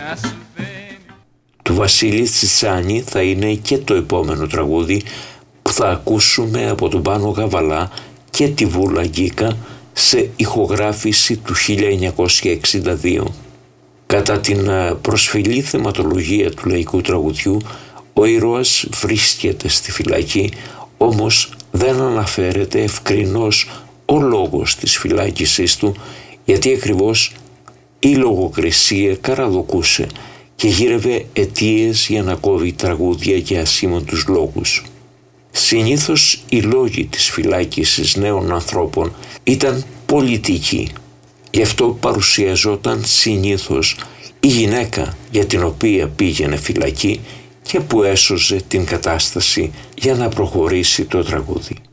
Του Βασίλη Τσιτσάνη θα είναι και το επόμενο τραγούδι που θα ακούσουμε από τον Πάνο Γαβαλά και τη Βούλα Γκίκα σε ηχογράφηση του 1962. Κατά την προσφυλή θεματολογία του λαϊκού τραγουδιού, ο ήρωας βρίσκεται στη φυλακή, όμως δεν αναφέρεται ευκρινώς ο λόγος της φυλάκισής του, γιατί ακριβώς η λογοκρισία καραδοκούσε και γύρευε αιτίες για να κόβει τραγούδια για ασήμαντους λόγους. Συνήθως οι λόγοι της φυλάκισης νέων ανθρώπων ήταν πολιτικοί. Γι' αυτό παρουσιαζόταν συνήθως η γυναίκα για την οποία πήγαινε φυλακή και που έσωζε την κατάσταση για να προχωρήσει το τραγούδι.